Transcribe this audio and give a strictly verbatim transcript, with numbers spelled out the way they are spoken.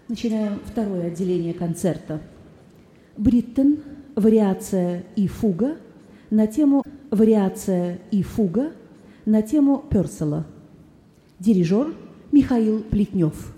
Начинаем второе отделение концерта. Бриттен, вариация и фуга на тему вариация и фуга на тему Пёрселла. Дирижер Михаил Плетнев.